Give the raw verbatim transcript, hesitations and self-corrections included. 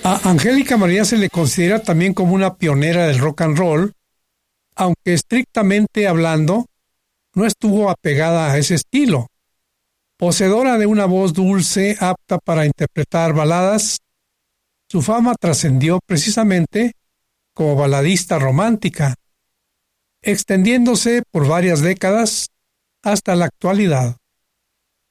A Angélica María se le considera también como una pionera del rock and roll, aunque estrictamente hablando, no estuvo apegada a ese estilo. Poseedora de una voz dulce apta para interpretar baladas, su fama trascendió precisamente como baladista romántica, extendiéndose por varias décadas hasta la actualidad.